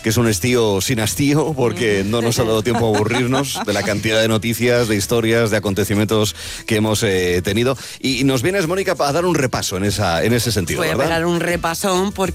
que es un estío sin hastío, porque no nos ha dado tiempo a aburrirnos de la cantidad de noticias, de historias, de acontecimientos que hemos tenido. Y nos vienes, Mónica, a dar un repaso en ese sentido, Voy ¿verdad? a pegar un repasón porque